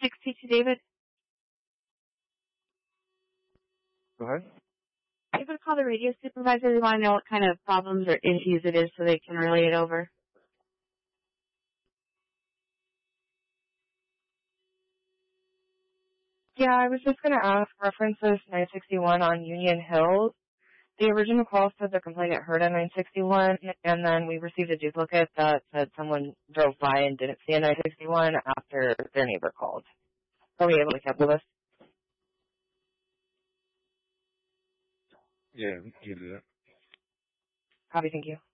speak to David? Go ahead. I'm going to call the radio supervisor. We want to know what kind of problems or issues it is so they can relay it over. Yeah, I was just going to ask, references 961 on Union Hills. The original call said the complainant heard a 961, and then we received a duplicate that said someone drove by and didn't see a 961 after their neighbor called. Are we able to cancel this? Yeah, you do that. Copy, thank you.